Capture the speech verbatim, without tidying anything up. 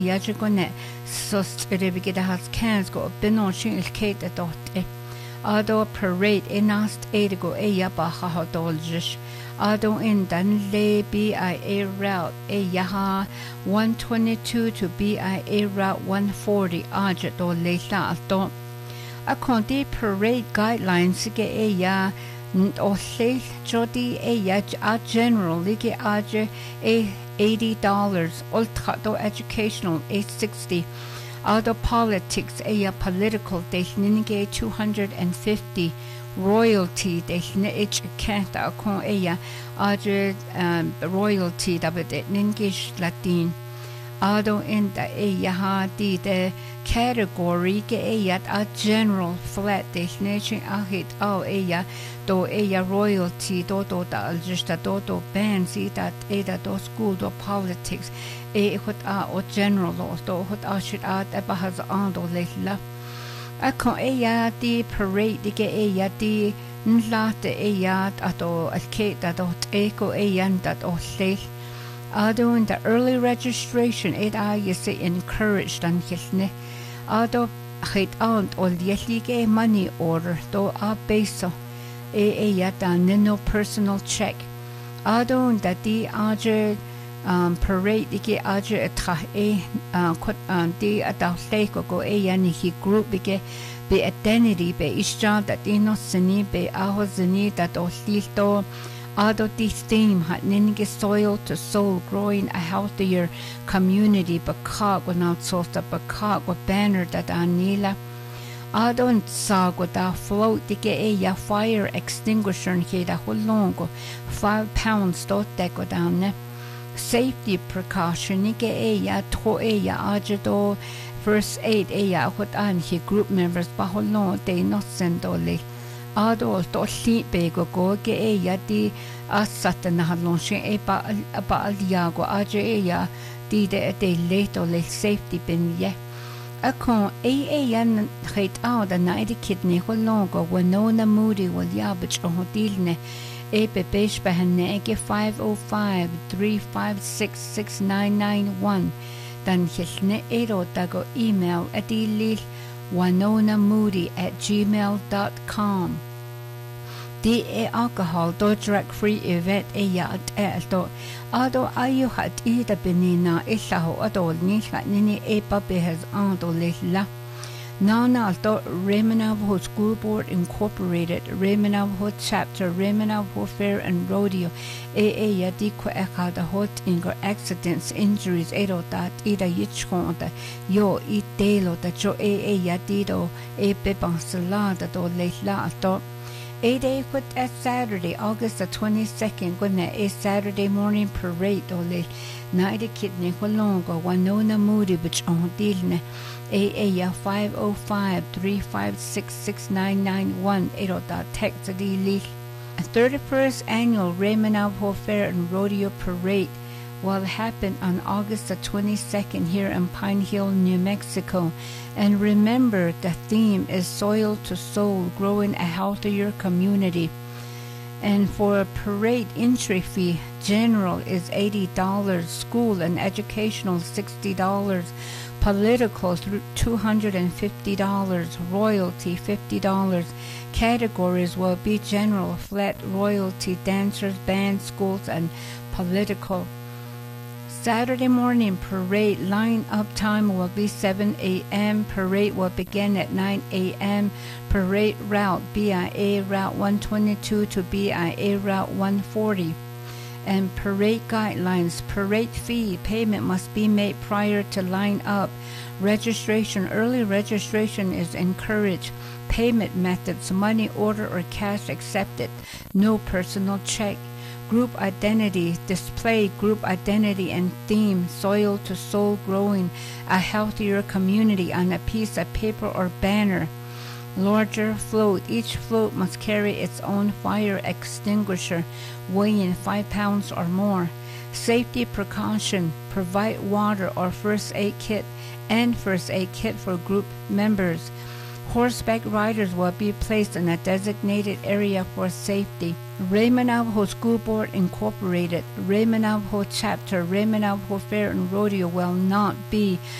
Yajagone sus eribigida has cans go binoshin il kate at dot. Ado parade enast edigo eya baha doljish. Ado in Danle B I A route a yaha one twenty-two to B I A route one forty ajet do leila alto. A conti parade guidelines ge eya o le jodi eya a general lige aje a eighty dollars ultra do educational a sixty. Ado politics eya political de ninge two hundred fifty. Royalty de ich kent akon eya aje um, royalty dabet ningish latin ado in the eya ha di de category ke eya a general flat definition ahit au eya do eya royalty do do da just do do ban si that eda do school do politics e hot a o general law do hot a shit a ba has on do la Ako eya di parade di ke eya di nlate eya ato alketa dot eko eyan dat o le. Ado in the early registration it a yese encouraged an hilne. Ado hit aunt ol yesli ke money order do a beso e eya da no personal check. Ado in the di aje um parade dike aje atra e kot an di adawle ko go e yani hi group bike be identity be isja that ino sini be aho zini that o lito ado di theme hat ninge soil to soul growing a healthier community baka go now so that baka go banner that anila Adon sago da float dike e ya fire extinguisher he da holongo five pounds dot deco down safety precaution nike eya to eya ajado first aid eya hot an he group members baholo de no sendole ado to li bego go ge eya di asatana halon she e ba ba aliago aje eya di de de leto le safety bin ye akon e eya het out the night kidney holongo wenona moody wal yabach o dilne E P P Behanege five oh five, three five six, six nine nine one. Dan hilne ero dago email adilil wanonamoody at gmail dot com. D e alcohol do drug free event e yad eldo. Ado ayu hat ida benina isaho adol nisha nini e pape has ando la. Nana alto Remanavho School Board Incorporated, Remanavho Chapter, Remanavho Fair and Rodeo, E E Yadiko Eka the hot ingo accidents, injuries, Edo that Ida Yichon, the Yo E Delo, the Jo E E Yadido, E Bebang Salada do Leila alto. A day put at Saturday, August the twenty-second, gonna a Saturday morning parade ole night kidney holongo wanona moody which on dilne a a five oh five, three five six, six nine nine one eight oh dot text the thirty-first annual Remanavho Fair and Rodeo Parade will happen on August the twenty-second here in Pine Hill, New Mexico. And remember, the theme is Soil to Soul, growing a healthier community. And for a parade entry fee, general is eighty dollars, school and educational sixty dollars, political two hundred fifty dollars, royalty fifty dollars. Categories will be general, flat, royalty, dancers, band, schools, and political. Saturday morning parade line-up time will be seven a.m. Parade will begin at nine a.m. Parade route B I A route one twenty-two to B I A route one forty. And parade guidelines, parade fee payment must be made prior to line-up. Registration, early registration is encouraged. Payment methods, money order or cash accepted. No personal check. Group identity, display group identity and theme, soil to soul growing, a healthier community on a piece of paper or banner. Larger float, each float must carry its own fire extinguisher, weighing five pounds or more. Safety precaution, provide water or first aid kit and first aid kit for group members. Horseback riders will be placed in a designated area for safety. Raymond Navajo School Board Incorporated, Raymond Navajo Chapter, Raymond Navajo Fair and Rodeo will not be